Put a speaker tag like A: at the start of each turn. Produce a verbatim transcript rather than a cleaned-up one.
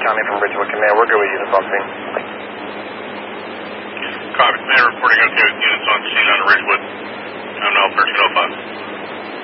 A: County from Ridgewood Command. We're good with units on scene.
B: Copy. Command reporting okay with units on scene on Ridgewood.